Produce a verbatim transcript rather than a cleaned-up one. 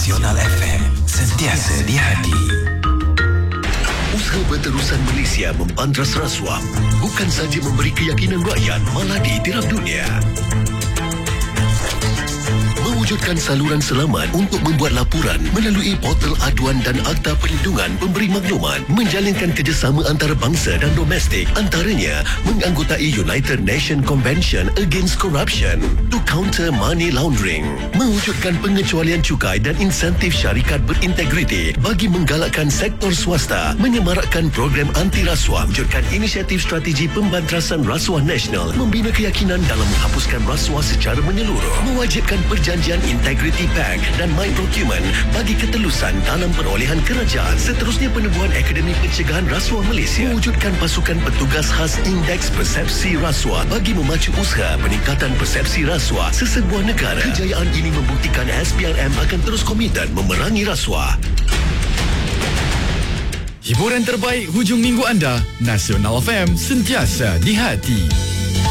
Nasional F M, sentiasa di hati. Usaha Berterusan Malaysia membantras rasuah bukan saja memberi keyakinan rakyat, malah ditiram dunia. Mewujudkan saluran selamat untuk membuat laporan melalui portal aduan dan Akta Perlindungan Pemberi Maklumat, menjalinkan kerjasama antarabangsa dan domestik, antaranya menganggotai United Nations Convention Against Corruption to counter money laundering, mewujudkan pengecualian cukai dan insentif syarikat berintegriti bagi menggalakkan sektor swasta, menyemarakkan program anti rasuah, wujudkan inisiatif strategi pembantrasan rasuah nasional, membina keyakinan dalam menghapuskan rasuah secara menyeluruh, mewajibkan perjanjian Integrity Pact dan My Procurement bagi ketelusan dalam perolehan kerajaan. Seterusnya, penubuhan Akademi Pencegahan Rasuah Malaysia, mewujudkan pasukan petugas khas Indeks Persepsi Rasuah bagi memacu usaha peningkatan persepsi rasuah sesebuah negara. Kejayaan ini membuktikan S P R M akan terus komited memerangi rasuah. Hiburan terbaik hujung minggu anda, Nasional F M, sentiasa di hati.